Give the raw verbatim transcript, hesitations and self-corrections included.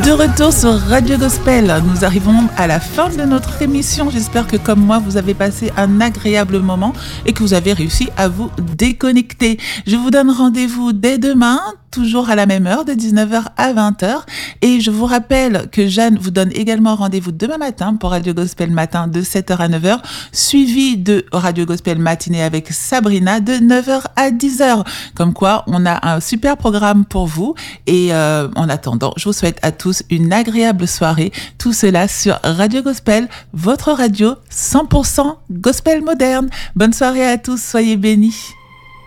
De retour sur Radio Gospel, nous arrivons à la fin de notre émission. J'espère que comme moi, vous avez passé un agréable moment et que vous avez réussi à vous déconnecter. Je vous donne rendez-vous dès demain, toujours à la même heure, de dix-neuf heures à vingt heures. Et je vous rappelle que Jeanne vous donne également rendez-vous demain matin pour Radio Gospel Matin de sept heures à neuf heures, suivi de Radio Gospel Matinée avec Sabrina de neuf heures à dix heures. Comme quoi, on a un super programme pour vous. Et euh, en attendant, je vous souhaite à tous une agréable soirée. Tout cela sur Radio Gospel, votre radio cent pour cent gospel moderne. Bonne soirée à tous, soyez bénis.